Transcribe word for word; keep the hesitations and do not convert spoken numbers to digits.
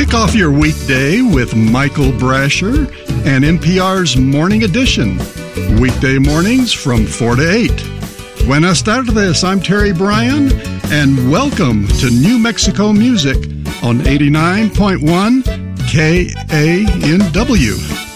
Kick off your weekday with Michael Brasher and N P R's Morning Edition. Weekday mornings from four to eight. Buenas tardes, I'm Terry Bryan, and welcome to New Mexico Music on eighty-nine point one K A N W.